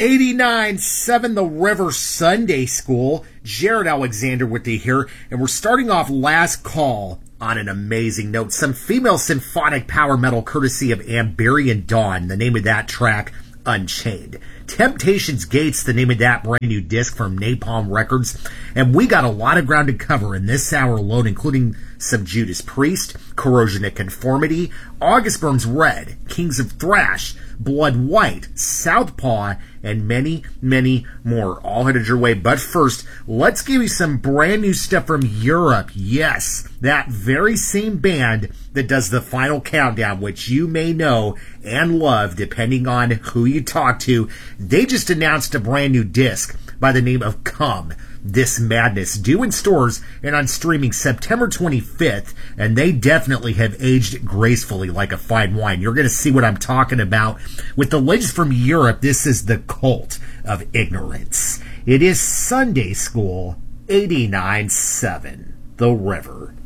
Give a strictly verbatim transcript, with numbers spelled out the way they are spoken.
eighty-nine seven The River Sunday School. Jared Alexander with you here, and we're starting off Last Call on an amazing note. Some female symphonic power metal courtesy of Amberian Dawn, the name of that track, Unchained. Temptations Gates, the name of that brand new disc from Napalm Records. And we got a lot of ground to cover in this hour alone, including some Judas Priest, Corrosion of Conformity, August Burns Red, Kings of Thrash, Blood White, Southpaw, and many, many more. All headed your way. But first, let's give you some brand new stuff from Europe. Yes, that very same band that does the Final Countdown, which you may know and love depending on who you talk to. They just announced a brand new disc by the name of Come This Madness, due in stores and on streaming September twenty-fifth, and they definitely have aged gracefully like a fine wine. You're going to see what I'm talking about. With the latest from Europe, this is the Cult of Ignorance. It is Sunday School, eighty-nine seven The River.